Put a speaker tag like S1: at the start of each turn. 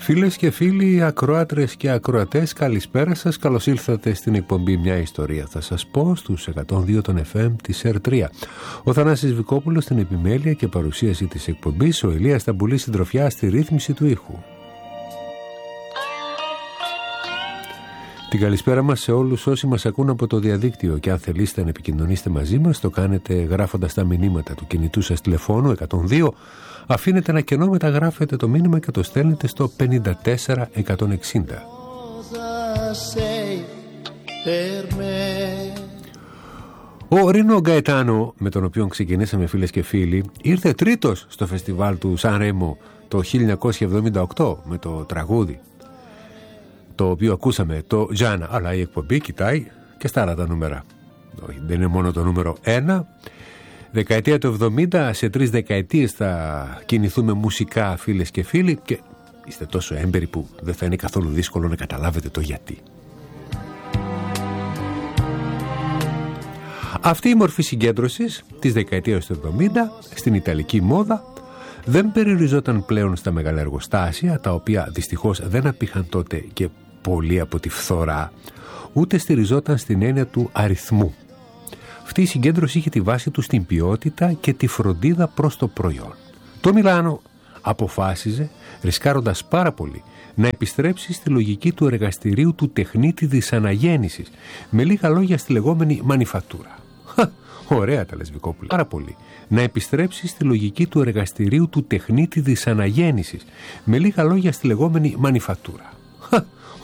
S1: Φίλες και φίλοι, ακροάτρες και ακροατές, καλησπέρα σας. Καλώς ήλθατε στην εκπομπή «Μια ιστορία». Θα σας πω στους 102 των FM της ΕΡΤ3. Ο Θανάσης Βικόπουλος στην επιμέλεια και παρουσίαση της εκπομπής, ο Ηλίας Σταμπουλής συντροφιά στη ρύθμιση του ήχου. Την καλησπέρα μας σε όλους όσοι μας ακούν από το διαδίκτυο, και αν θελήσετε να επικοινωνήσετε μαζί μας, το κάνετε γράφοντας τα μηνύματα του κινητού σας τηλεφώνου 102. Αφήνετε ένα κενό, μεταγράφετε το μήνυμα και το στέλνετε στο 54160. Ο Ρίνο Γκαετάνο, με τον οποίο ξεκινήσαμε φίλες και φίλοι, ήρθε τρίτος στο φεστιβάλ του Σαν Ρέμο το 1978 με το τραγούδι το οποίο ακούσαμε, το Gianna. Αλλά η εκπομπή κοιτάει και στα άλλα τα νούμερα. Δεν είναι μόνο το νούμερο 1. Δεκαετία του 70, σε 3 δεκαετίες θα κινηθούμε μουσικά, φίλες και φίλοι, και είστε τόσο έμπεροι που δεν θα είναι καθόλου δύσκολο να καταλάβετε το γιατί. Αυτή η μορφή συγκέντρωσης της δεκαετίας του 70 στην ιταλική μόδα δεν περιοριζόταν πλέον στα μεγάλα εργοστάσια, τα οποία δυστυχώς δεν απήχαν τότε και πολύ από τη φθορά, ούτε στηριζόταν στην έννοια του αριθμού. Αυτή η συγκέντρωση είχε τη βάση του στην ποιότητα και τη φροντίδα προς το προϊόν. Το Μιλάνο αποφάσιζε, ρισκάροντας πάρα πολύ, να επιστρέψει στη λογική του εργαστηρίου του τεχνίτη της αναγέννησης, με λίγα λόγια στη λεγόμενη μανιφακτούρα. Ωραία τα λες, Βικόπουλε. Πάρα πολύ. Να επιστρέψει στη λογική του εργαστηρίου του τεχνίτη της αναγέννησης, με λίγα λόγια στη λεγόμενη μανιφακτούρα.